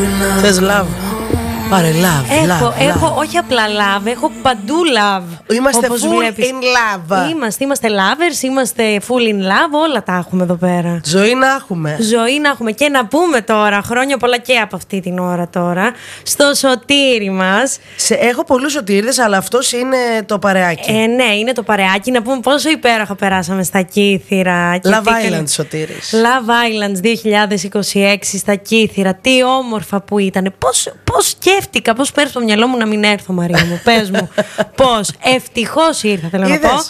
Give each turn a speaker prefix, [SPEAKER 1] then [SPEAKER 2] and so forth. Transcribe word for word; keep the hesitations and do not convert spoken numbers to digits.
[SPEAKER 1] Θες love? Πάρε love,
[SPEAKER 2] Έχω,
[SPEAKER 1] love,
[SPEAKER 2] έχω
[SPEAKER 1] love.
[SPEAKER 2] όχι απλά love, έχω παντού love.
[SPEAKER 1] Είμαστε
[SPEAKER 2] όπως
[SPEAKER 1] full
[SPEAKER 2] βλέπεις.
[SPEAKER 1] in love.
[SPEAKER 2] Είμαστε, είμαστε lovers, είμαστε full in love, όλα τα έχουμε εδώ πέρα.
[SPEAKER 1] Ζωή να έχουμε.
[SPEAKER 2] Ζωή να έχουμε. Και να πούμε τώρα, χρόνια πολλά και από αυτή την ώρα τώρα, στο Σωτήρι μας.
[SPEAKER 1] Σε, έχω πολλούς σωτήριδες, αλλά αυτός είναι το παρεάκι.
[SPEAKER 2] Ε, ναι, είναι το παρεάκι. Να πούμε πόσο υπέροχα περάσαμε στα Κύθυρα. Και
[SPEAKER 1] Love
[SPEAKER 2] τι
[SPEAKER 1] Island,
[SPEAKER 2] καλή-
[SPEAKER 1] Σωτήρης.
[SPEAKER 2] Love Island δύο χιλιάδες είκοσι έξι στα Κύθυρα. Τι όμορφα που ήταν. Πώς, πώς σκέφτηκα, πώς πέρασε το μυαλό μου να μην έρθω, Μαρία μου. Πες μου. Πώς. Ευτυχώς ήρθα, θέλω να
[SPEAKER 1] Είδες.
[SPEAKER 2] πω.